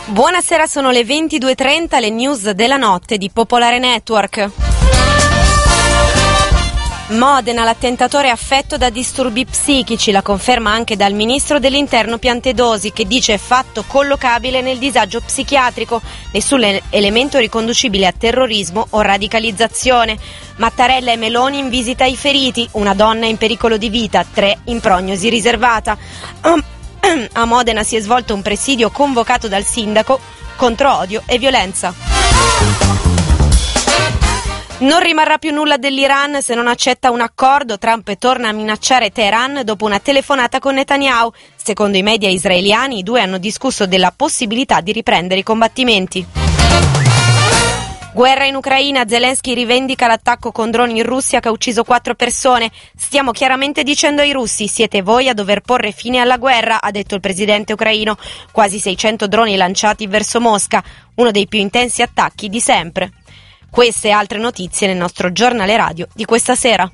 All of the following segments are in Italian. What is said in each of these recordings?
Buonasera, sono le 22:30, le news della notte di Popolare Network. Modena, l'attentatore affetto da disturbi psichici, la conferma anche dal ministro dell'Interno Piantedosi, che dice fatto collocabile nel disagio psichiatrico, nessun elemento riconducibile a terrorismo o radicalizzazione. Mattarella e Meloni in visita ai feriti, una donna in pericolo di vita, 3 in prognosi riservata. A Modena si è svolto un presidio convocato dal sindaco contro odio e violenza. Non rimarrà più nulla dell'Iran se non accetta un accordo. Trump torna a minacciare Teheran dopo una telefonata con Netanyahu. Secondo i media israeliani, i due hanno discusso della possibilità di riprendere i combattimenti. Guerra in Ucraina, Zelensky rivendica l'attacco con droni in Russia che ha ucciso 4 persone. Stiamo chiaramente dicendo ai russi, siete voi a dover porre fine alla guerra, ha detto il presidente ucraino. Quasi 600 droni lanciati verso Mosca, uno dei più intensi attacchi di sempre. Queste e altre notizie nel nostro giornale radio di questa sera.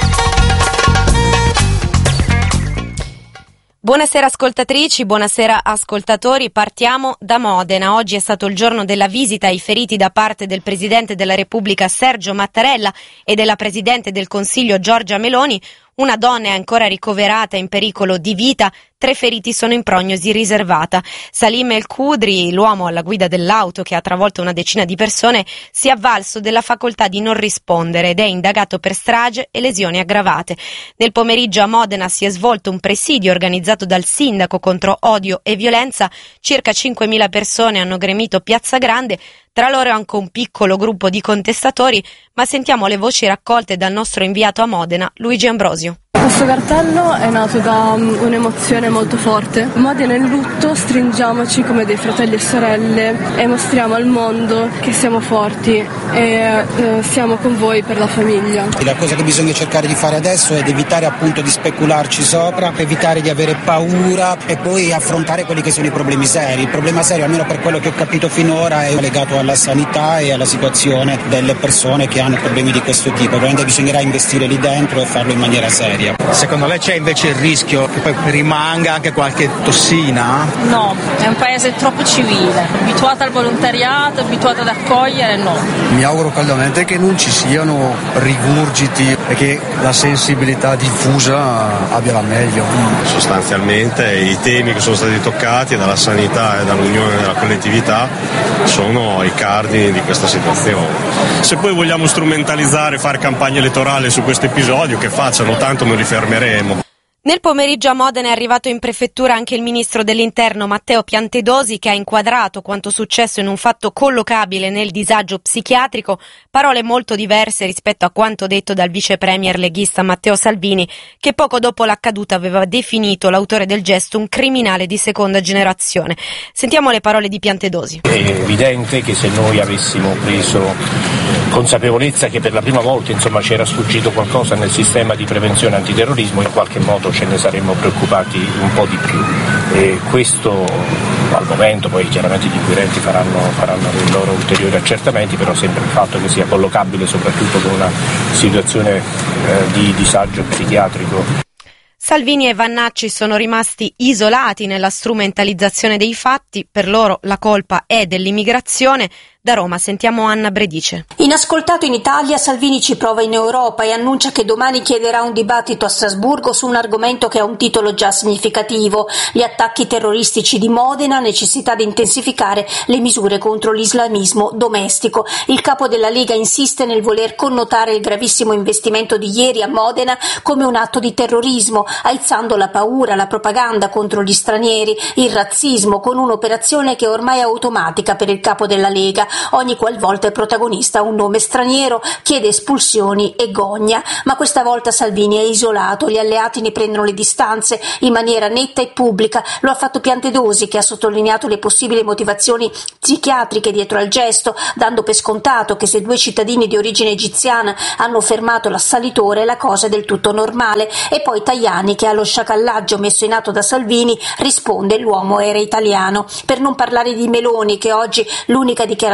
Buonasera ascoltatrici, buonasera ascoltatori, partiamo da Modena. Oggi è stato il giorno della visita ai feriti da parte del Presidente della Repubblica Sergio Mattarella e della Presidente del Consiglio Giorgia Meloni. Una donna è ancora ricoverata in pericolo di vita, 3 feriti sono in prognosi riservata. Salim El Khudri, l'uomo alla guida dell'auto che ha travolto una decina di persone, si è avvalso della facoltà di non rispondere ed è indagato per strage e lesioni aggravate. Nel pomeriggio a Modena si è svolto un presidio organizzato dal sindaco contro odio e violenza. Circa 5.000 persone hanno gremito Piazza Grande, tra loro anche un piccolo gruppo di contestatori, ma sentiamo le voci raccolte dal nostro inviato a Modena, Luigi Ambrosio. Questo cartello è nato da un'emozione molto forte. Modena in lutto, stringiamoci come dei fratelli e sorelle e mostriamo al mondo che siamo forti e siamo con voi per la famiglia. La cosa che bisogna cercare di fare adesso è di evitare appunto di specularci sopra, evitare di avere paura e poi affrontare quelli che sono i problemi seri. Il problema serio, almeno per quello che ho capito finora, è legato alla sanità e alla situazione delle persone che hanno problemi di questo tipo. Probabilmente bisognerà investire lì dentro e farlo in maniera seria. Secondo lei c'è invece il rischio che poi rimanga anche qualche tossina? No, è un paese troppo civile, abituato al volontariato, abituato ad accogliere, no. Mi auguro caldamente che non ci siano rigurgiti e che la sensibilità diffusa abbia la meglio. Sostanzialmente i temi che sono stati toccati dalla sanità e dall'unione della collettività sono i cardini di questa situazione. Se poi vogliamo strumentalizzare, fare campagna elettorale su questo episodio, che facciano, tanto non li fermeremo. Nel pomeriggio a Modena è arrivato in prefettura anche il ministro dell'Interno Matteo Piantedosi, che ha inquadrato quanto successo in un fatto collocabile nel disagio psichiatrico, parole molto diverse rispetto a quanto detto dal vice premier leghista Matteo Salvini, che poco dopo l'accaduto aveva definito l'autore del gesto un criminale di seconda generazione. Sentiamo le parole di Piantedosi. È evidente che se noi avessimo preso consapevolezza che per la prima volta c'era sfuggito qualcosa nel sistema di prevenzione antiterrorismo, in qualche modo ce ne saremmo preoccupati un po' di più, e questo al momento poi chiaramente gli inquirenti faranno i loro ulteriori accertamenti, però sempre il fatto che sia collocabile soprattutto con una situazione di disagio psichiatrico. Salvini e Vannacci sono rimasti isolati nella strumentalizzazione dei fatti, per loro la colpa è dell'immigrazione. Da Roma sentiamo Anna Bredice. Inascoltato in Italia, Salvini ci prova in Europa e annuncia che domani chiederà un dibattito a Strasburgo su un argomento che ha un titolo già significativo: gli attacchi terroristici di Modena, necessità di intensificare le misure contro l'islamismo domestico. Il capo della Lega insiste nel voler connotare il gravissimo investimento di ieri a Modena come un atto di terrorismo, alzando la paura, la propaganda contro gli stranieri, il razzismo, con un'operazione che ormai è automatica per il capo della Lega. Ogni qualvolta è protagonista un nome straniero, chiede espulsioni e gogna, ma questa volta Salvini è isolato, gli alleati ne prendono le distanze in maniera netta e pubblica. Lo ha fatto Piantedosi, che ha sottolineato le possibili motivazioni psichiatriche dietro al gesto, dando per scontato che se 2 cittadini di origine egiziana hanno fermato l'assalitore la cosa è del tutto normale. E poi Tajani, che allo sciacallaggio messo in atto da Salvini risponde: l'uomo era italiano. Per non parlare di Meloni, che oggi l'unica dichiarazione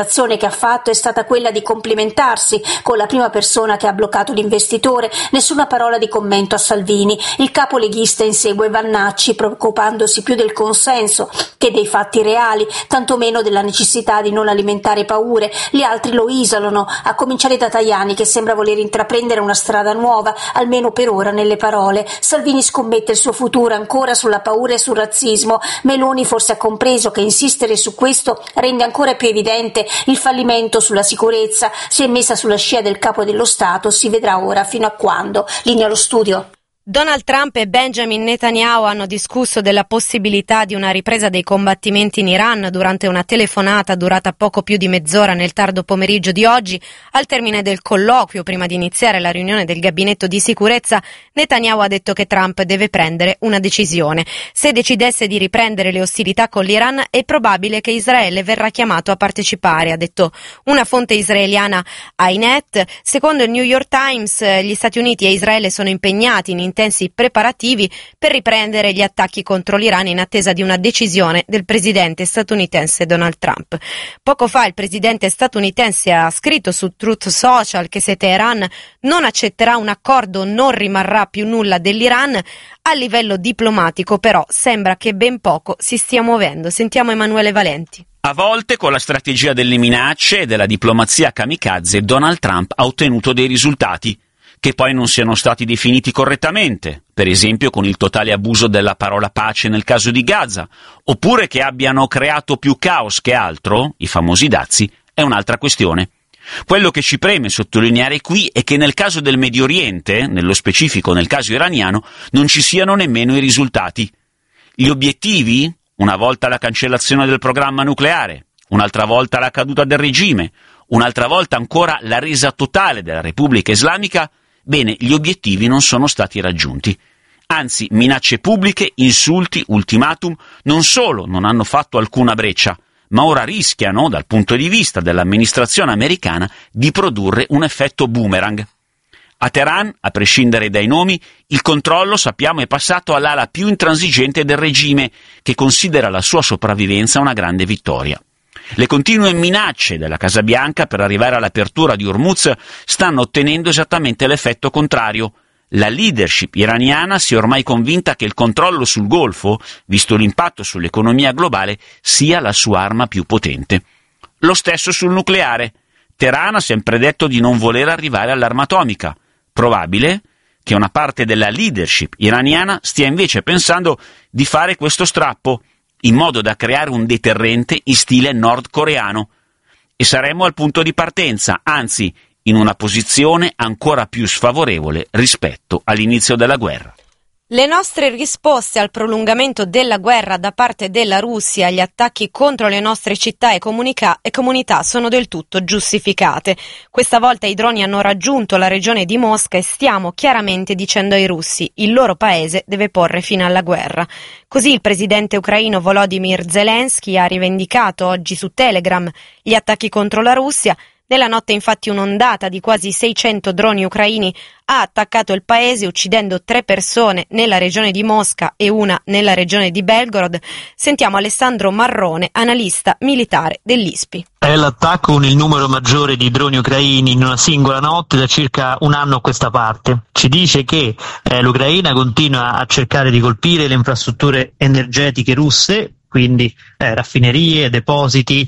dichiarazione che ha fatto è stata quella di complimentarsi con la prima persona che ha bloccato l'investitore, nessuna parola di commento a Salvini. Il capo leghista insegue Vannacci, preoccupandosi più del consenso che dei fatti reali, tantomeno della necessità di non alimentare paure. Gli altri lo isolano, a cominciare da Tajani, che sembra voler intraprendere una strada nuova, almeno per ora nelle parole. Salvini scommette il suo futuro ancora sulla paura e sul razzismo. Meloni forse ha compreso che insistere su questo rende ancora più evidente il fallimento sulla sicurezza. Si è messa sulla scia del capo dello Stato, si vedrà ora fino a quando. Linea allo studio. Donald Trump e Benjamin Netanyahu hanno discusso della possibilità di una ripresa dei combattimenti in Iran durante una telefonata durata poco più di mezz'ora nel tardo pomeriggio di oggi. Al termine del colloquio, prima di iniziare la riunione del gabinetto di sicurezza, Netanyahu ha detto che Trump deve prendere una decisione. Se decidesse di riprendere le ostilità con l'Iran, è probabile che Israele verrà chiamato a partecipare, ha detto una fonte israeliana Ynet. Secondo il New York Times, gli Stati Uniti e Israele sono impegnati in intensi preparativi per riprendere gli attacchi contro l'Iran in attesa di una decisione del presidente statunitense Donald Trump. Poco fa il presidente statunitense ha scritto su Truth Social che se Teheran non accetterà un accordo non rimarrà più nulla dell'Iran. A livello diplomatico però sembra che ben poco si stia muovendo. Sentiamo Emanuele Valenti. A volte con la strategia delle minacce e della diplomazia kamikaze Donald Trump ha ottenuto dei risultati che poi non siano stati definiti correttamente, per esempio con il totale abuso della parola pace nel caso di Gaza, oppure che abbiano creato più caos che altro, i famosi dazi, è un'altra questione. Quello che ci preme sottolineare qui è che nel caso del Medio Oriente, nello specifico nel caso iraniano, non ci siano nemmeno i risultati. Gli obiettivi, una volta la cancellazione del programma nucleare, un'altra volta la caduta del regime, un'altra volta ancora la resa totale della Repubblica Islamica, bene, gli obiettivi non sono stati raggiunti. Anzi, minacce pubbliche, insulti, ultimatum, non solo non hanno fatto alcuna breccia, ma ora rischiano, dal punto di vista dell'amministrazione americana, di produrre un effetto boomerang. A Teheran, a prescindere dai nomi, il controllo, sappiamo, è passato all'ala più intransigente del regime, che considera la sua sopravvivenza una grande vittoria. Le continue minacce della Casa Bianca per arrivare all'apertura di Hormuz stanno ottenendo esattamente l'effetto contrario. La leadership iraniana si è ormai convinta che il controllo sul Golfo, visto l'impatto sull'economia globale, sia la sua arma più potente. Lo stesso sul nucleare. Teheran ha sempre detto di non voler arrivare all'arma atomica. Probabile che una parte della leadership iraniana stia invece pensando di fare questo strappo, in modo da creare un deterrente in stile nordcoreano. E saremmo al punto di partenza, anzi, in una posizione ancora più sfavorevole rispetto all'inizio della guerra. Le nostre risposte al prolungamento della guerra da parte della Russia agli attacchi contro le nostre città e comunità sono del tutto giustificate. Questa volta i droni hanno raggiunto la regione di Mosca e stiamo chiaramente dicendo ai russi: il loro paese deve porre fine alla guerra. Così il presidente ucraino Volodymyr Zelensky ha rivendicato oggi su Telegram gli attacchi contro la Russia. Nella notte infatti un'ondata di quasi 600 droni ucraini ha attaccato il paese, uccidendo 3 persone nella regione di Mosca e una nella regione di Belgorod. Sentiamo Alessandro Marrone, analista militare dell'ISPI. È l'attacco con il numero maggiore di droni ucraini in una singola notte da circa un anno a questa parte. Ci dice che l'Ucraina continua a cercare di colpire le infrastrutture energetiche russe, quindi raffinerie, depositi,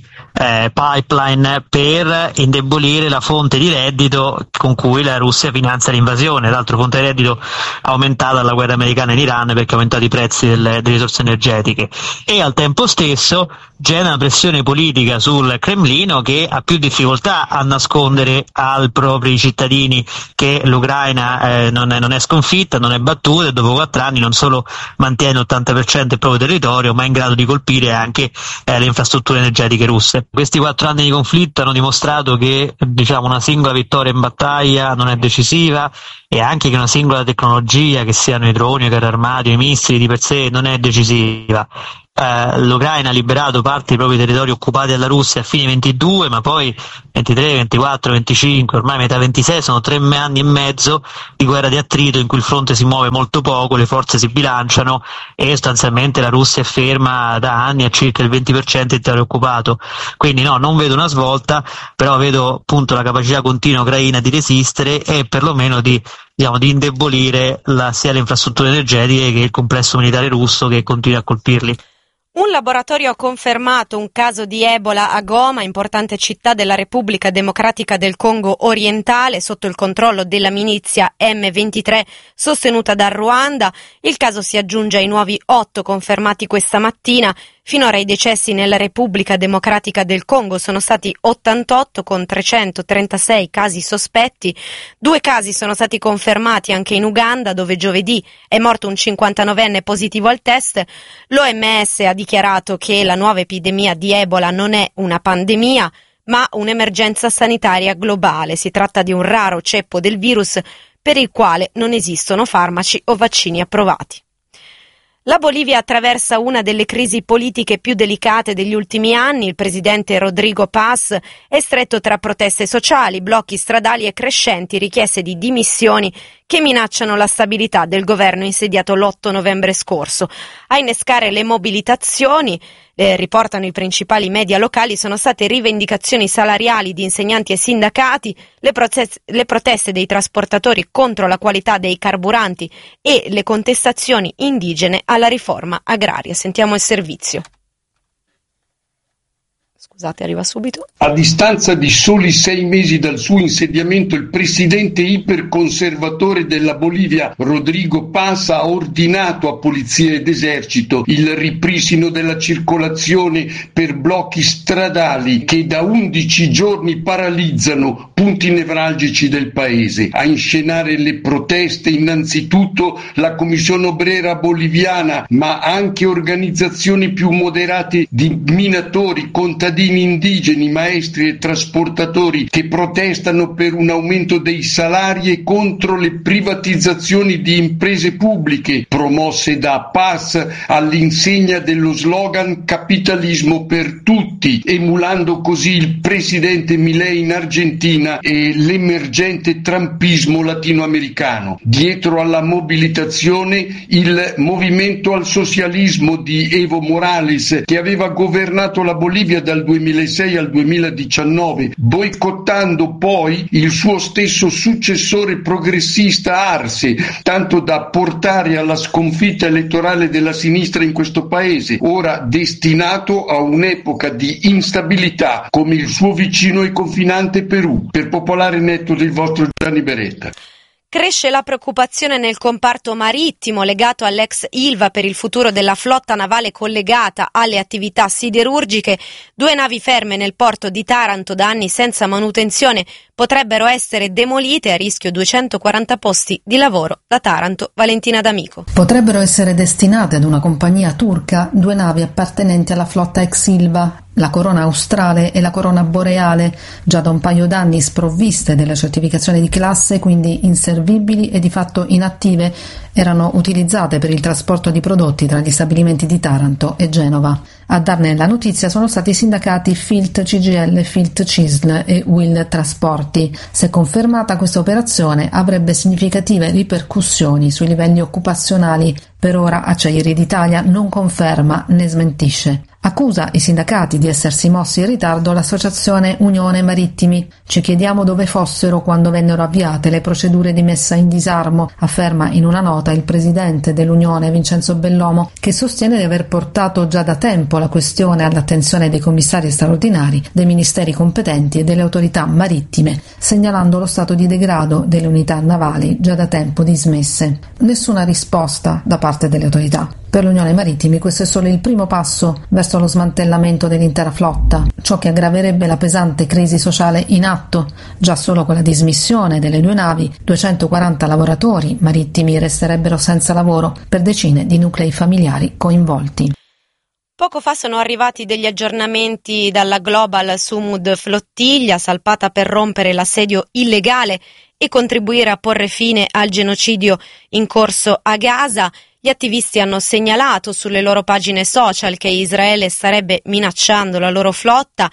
pipeline, per indebolire la fonte di reddito con cui la Russia finanzia l'invasione. L'altro fonte di reddito aumentata dalla guerra americana in Iran, perché ha aumentato i prezzi delle risorse energetiche, e al tempo stesso genera una pressione politica sul Cremlino, che ha più difficoltà a nascondere ai propri cittadini che l'Ucraina non è sconfitta, non è battuta, e dopo 4 anni non solo mantiene l'80% del proprio territorio, ma è in grado di colpire anche le infrastrutture energetiche russe. Questi 4 anni di conflitto hanno dimostrato che una singola vittoria in battaglia non è decisiva, e anche che una singola tecnologia, che siano i droni, i carri armati, i missili, di per sé non è decisiva. L'Ucraina ha liberato parte dei propri territori occupati dalla Russia a fine 22, ma poi 23, 24, 25, ormai metà 26, sono 3 anni e mezzo di guerra di attrito in cui il fronte si muove molto poco, le forze si bilanciano e sostanzialmente la Russia è ferma da anni a circa il 20% del territorio occupato. Quindi no, non vedo una svolta, però vedo appunto la capacità continua ucraina di resistere e perlomeno di indebolire sia le infrastrutture energetiche che il complesso militare russo che continua a colpirli. Un laboratorio ha confermato un caso di Ebola a Goma, importante città della Repubblica Democratica del Congo orientale, sotto il controllo della milizia M23 sostenuta dal Ruanda. Il caso si aggiunge ai nuovi 8 confermati questa mattina. Finora i decessi nella Repubblica Democratica del Congo sono stati 88 con 336 casi sospetti. 2 casi sono stati confermati anche in Uganda, dove giovedì è morto un 59enne positivo al test. L'OMS ha dichiarato che la nuova epidemia di Ebola non è una pandemia, ma un'emergenza sanitaria globale. Si tratta di un raro ceppo del virus per il quale non esistono farmaci o vaccini approvati. La Bolivia attraversa una delle crisi politiche più delicate degli ultimi anni. Il presidente Rodrigo Paz è stretto tra proteste sociali, blocchi stradali e crescenti richieste di dimissioni che minacciano la stabilità del governo insediato l'8 novembre scorso. A innescare le mobilitazioni, riportano i principali media locali, sono state rivendicazioni salariali di insegnanti e sindacati, le proteste dei trasportatori contro la qualità dei carburanti e le contestazioni indigene alla riforma agraria. Sentiamo il servizio. Scusate, arriva subito. A distanza di soli 6 mesi dal suo insediamento, il presidente iperconservatore della Bolivia, Rodrigo Paz, ha ordinato a polizia ed esercito il ripristino della circolazione per blocchi stradali che da 11 giorni paralizzano punti nevralgici del paese. A inscenare le proteste innanzitutto la Commissione Obrera Boliviana, ma anche organizzazioni più moderate di minatori, contadini, indigeni, maestri e trasportatori che protestano per un aumento dei salari e contro le privatizzazioni di imprese pubbliche promosse da Paz all'insegna dello slogan capitalismo per tutti, emulando così il presidente Milei in Argentina e l'emergente trumpismo latinoamericano. Dietro alla mobilitazione il movimento al socialismo di Evo Morales, che aveva governato la Bolivia dal 2006 al 2019, boicottando poi il suo stesso successore progressista Arce, tanto da portare alla sconfitta elettorale della sinistra in questo paese, ora destinato a un'epoca di instabilità come il suo vicino e confinante Perù. Per Popolare Netto del vostro Gianni Beretta. Cresce la preoccupazione nel comparto marittimo legato all'ex Ilva per il futuro della flotta navale collegata alle attività siderurgiche. 2 navi ferme nel porto di Taranto da anni senza manutenzione potrebbero essere demolite, a rischio 240 posti di lavoro. Da Taranto, Valentina D'Amico. Potrebbero essere destinate ad una compagnia turca 2 navi appartenenti alla flotta ex Ilva, la Corona Australe e la Corona Boreale, già da un paio d'anni sprovviste della certificazione di classe, quindi inservibili e di fatto inattive, erano utilizzate per il trasporto di prodotti tra gli stabilimenti di Taranto e Genova. A darne la notizia sono stati i sindacati Filt CGL, Filt CISL e Will Trasporti. Se confermata, questa operazione avrebbe significative ripercussioni sui livelli occupazionali. Per ora Acciaierie d'Italia non conferma né smentisce. Accusa i sindacati di essersi mossi in ritardo l'associazione Unione Marittimi. Ci chiediamo dove fossero quando vennero avviate le procedure di messa in disarmo, afferma in una nota il presidente dell'Unione Vincenzo Bellomo, che sostiene di aver portato già da tempo la questione all'attenzione dei commissari straordinari, dei ministeri competenti e delle autorità marittime, segnalando lo stato di degrado delle unità navali già da tempo dismesse. Nessuna risposta da parte delle autorità. Per l'Unione Marittimi questo è solo il primo passo verso lo smantellamento dell'intera flotta, ciò che aggraverebbe la pesante crisi sociale in atto. Già solo con la dismissione delle 2 navi, 240 lavoratori marittimi resterebbero senza lavoro per decine di nuclei familiari coinvolti. Poco fa sono arrivati degli aggiornamenti dalla Global Sumud Flottiglia, salpata per rompere l'assedio illegale e contribuire a porre fine al genocidio in corso a Gaza. Gli attivisti hanno segnalato sulle loro pagine social che Israele starebbe minacciando la loro flotta.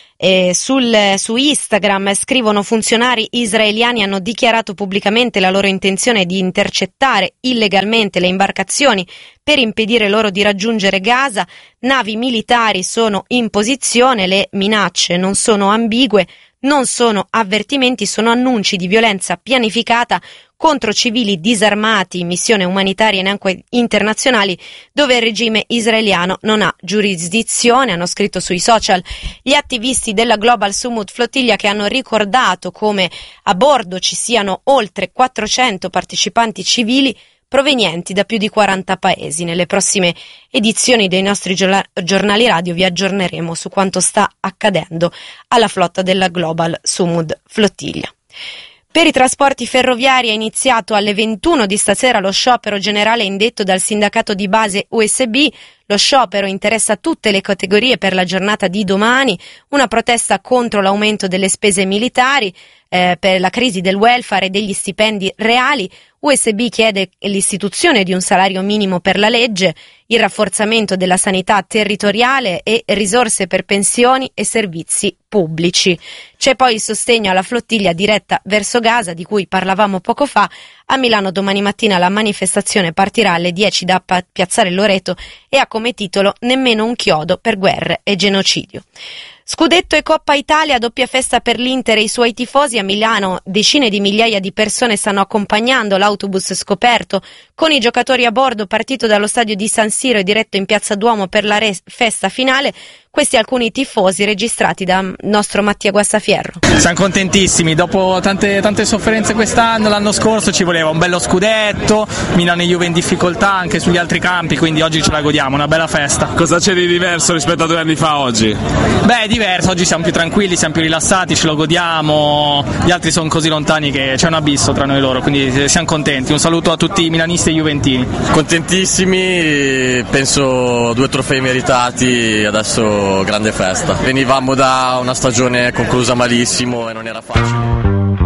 Su Instagram scrivono: funzionari israeliani hanno dichiarato pubblicamente la loro intenzione di intercettare illegalmente le imbarcazioni per impedire loro di raggiungere Gaza. Navi militari sono in posizione, le minacce non sono ambigue, non sono avvertimenti, sono annunci di violenza pianificata contro civili disarmati in missioni umanitarie in acque internazionali dove il regime israeliano non ha giurisdizione, hanno scritto sui social gli attivisti della Global Sumud Flottiglia, che hanno ricordato come a bordo ci siano oltre 400 partecipanti civili provenienti da più di 40 paesi. Nelle prossime edizioni dei nostri giornali radio vi aggiorneremo su quanto sta accadendo alla flotta della Global Sumud Flottiglia. Per i trasporti ferroviari è iniziato alle 21 di stasera lo sciopero generale indetto dal sindacato di base USB. Lo sciopero interessa tutte le categorie per la giornata di domani, una protesta contro l'aumento delle spese militari, per la crisi del welfare e degli stipendi reali. USB chiede l'istituzione di un salario minimo per la legge, il rafforzamento della sanità territoriale e risorse per pensioni e servizi pubblici. C'è poi il sostegno alla flottiglia diretta verso Gaza, di cui parlavamo poco fa. A Milano domani mattina la manifestazione partirà alle 10 da Piazzale Loreto e ha come titolo "Nemmeno un chiodo per guerre e genocidio". Scudetto e Coppa Italia, doppia festa per l'Inter e i suoi tifosi. A Milano decine di migliaia di persone stanno accompagnando l'autobus scoperto con i giocatori a bordo, partito dallo stadio di San Siro e diretto in Piazza Duomo per la festa finale. Questi alcuni tifosi registrati da nostro Mattia Guassafierro. Siamo contentissimi, dopo tante sofferenze quest'anno, l'anno scorso ci voleva un bello scudetto, Milano e Juve in difficoltà anche sugli altri campi, quindi oggi ce la godiamo, una bella festa. Cosa c'è di diverso rispetto a 2 anni fa oggi? Beh, è diverso, oggi siamo più tranquilli, siamo più rilassati, ce lo godiamo, gli altri sono così lontani che c'è un abisso tra noi e loro, quindi siamo contenti. Un saluto a tutti i milanisti e juventini. Contentissimi, penso 2 trofei meritati, adesso grande festa. Venivamo da una stagione conclusa malissimo e non era facile.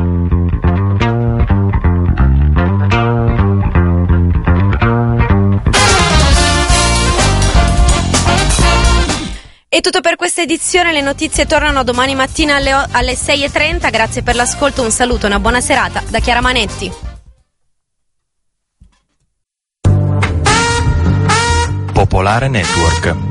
È tutto per questa edizione, le notizie tornano domani mattina alle 6:30. Grazie per l'ascolto, un saluto e una buona serata da Chiara Manetti. Popolare Network.